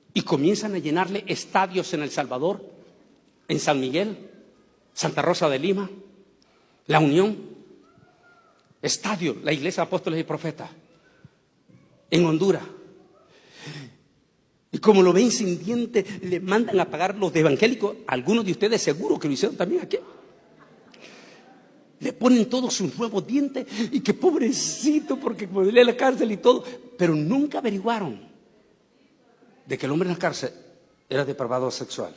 Y comienzan a llenarle estadios en El Salvador, en San Miguel, Santa Rosa de Lima, La Unión, estadio, la Iglesia de Apóstoles y Profetas, en Honduras. Y como lo ven sin dientes, le mandan a pagar los de evangélicos. Algunos de ustedes seguro que lo hicieron también aquí. Le ponen todos sus nuevos dientes y que pobrecito porque podría ir a la cárcel y todo. Pero nunca averiguaron de que el hombre en la cárcel era depravado sexual.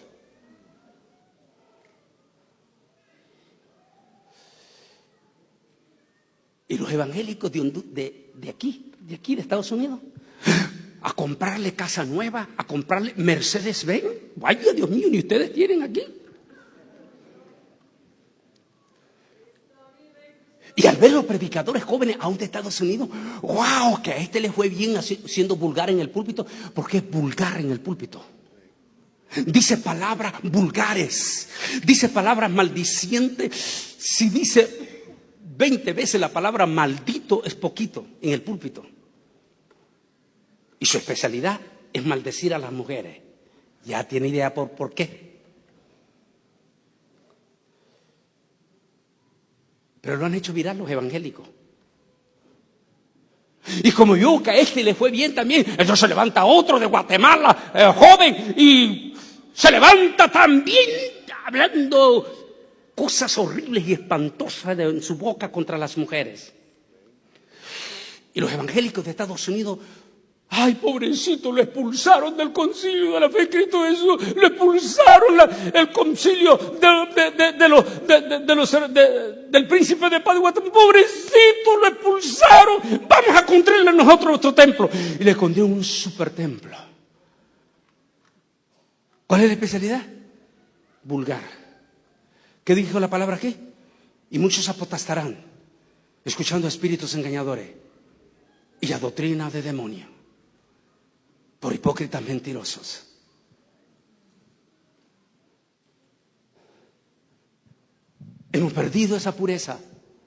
Y los evangélicos de aquí de Estados Unidos, a comprarle casa nueva, a comprarle Mercedes-Benz. Vaya, Dios mío, ni ustedes tienen aquí. Y al ver los predicadores jóvenes aún de Estados Unidos, wow, que a este le fue bien siendo vulgar en el púlpito, porque es vulgar en el púlpito. Dice palabras vulgares, dice palabras maldicientes. Si dice 20 veces la palabra maldito, es poquito en el púlpito. Y su especialidad es maldecir a las mujeres. ¿Ya tiene idea por qué? Pero lo han hecho viral los evangélicos. Y como yo, que a este le fue bien también, entonces se levanta otro de Guatemala, joven, y se levanta también hablando cosas horribles y espantosas en su boca contra las mujeres. Y los evangélicos de Estados Unidos, ay, pobrecito, lo expulsaron del concilio de la fe en Cristo Jesús, lo expulsaron el concilio del príncipe de paz de Guatemala, pobrecito, lo expulsaron, vamos a construirle nosotros otro templo. Y le escondió un super templo. ¿Cuál es la especialidad? Vulgar. ¿Qué dijo la palabra aquí? Y muchos apotastarán, escuchando a espíritus engañadores y a doctrina de demonios, por hipócritas mentirosos. Hemos perdido esa pureza.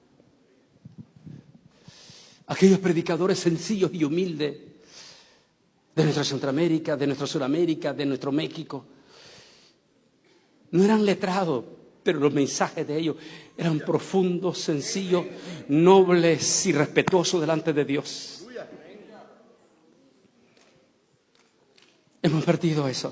Aquellos predicadores sencillos y humildes de nuestra Centroamérica, de nuestra Sudamérica, de nuestro México, no eran letrados, pero los mensajes de ellos eran profundos, sencillos, nobles y respetuosos delante de Dios. Hemos perdido eso.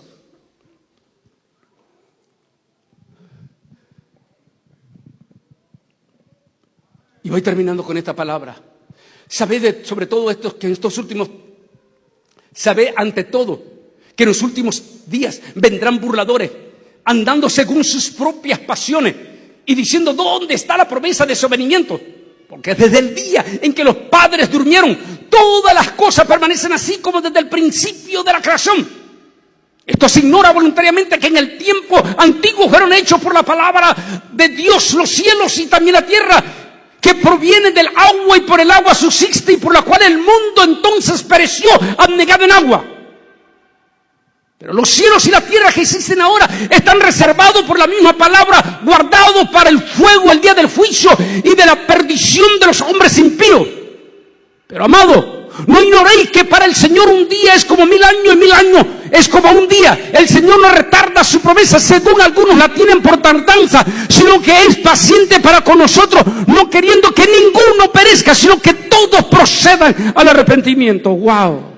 Y voy terminando con esta palabra. Sabed sobre todo esto, que en estos últimos, sabed ante todo que en los últimos días vendrán burladores, andando según sus propias pasiones y diciendo, ¿dónde está la promesa de su venimiento? Porque desde el día en que los padres durmieron, todas las cosas permanecen así como desde el principio de la creación. Esto se ignora voluntariamente que en el tiempo antiguo fueron hechos por la palabra de Dios los cielos y también la tierra, que proviene del agua y por el agua subsiste y por la cual el mundo entonces pereció abnegado en agua. Pero los cielos y la tierra que existen ahora están reservados por la misma palabra, guardados para el fuego, el día del juicio y de la perdición de los hombres impíos. Pero amado, no ignoréis que para el Señor un día es como 1000 años y 1000 años es como un día. El Señor no retarda su promesa, según algunos la tienen por tardanza, sino que es paciente para con nosotros, no queriendo que ninguno perezca, sino que todos procedan al arrepentimiento. ¡Wow!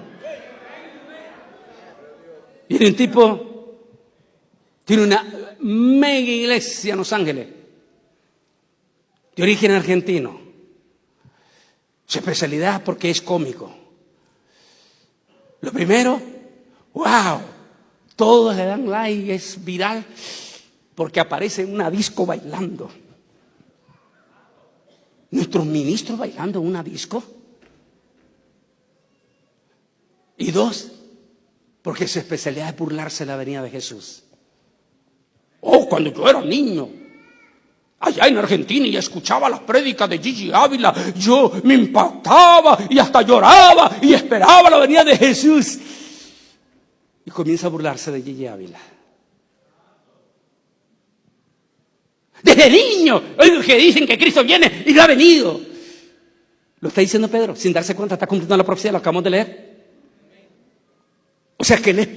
Y un tipo tiene una mega iglesia en Los Ángeles, de origen argentino. Su especialidad porque es cómico. Lo primero, wow, todos le dan like, es viral, porque aparece en una disco bailando. Nuestros ministros bailando en una disco. Y 2, porque su especialidad es burlarse de la venida de Jesús. Oh, cuando yo era niño, allá en Argentina, y escuchaba las prédicas de Gigi Ávila, yo me impactaba y hasta lloraba y esperaba la venida de Jesús. Y comienza a burlarse de Gigi Ávila. Desde niño, que dicen que Cristo viene y no ha venido. Lo está diciendo Pedro, sin darse cuenta, está cumpliendo la profecía, lo acabamos de leer. O sea que él es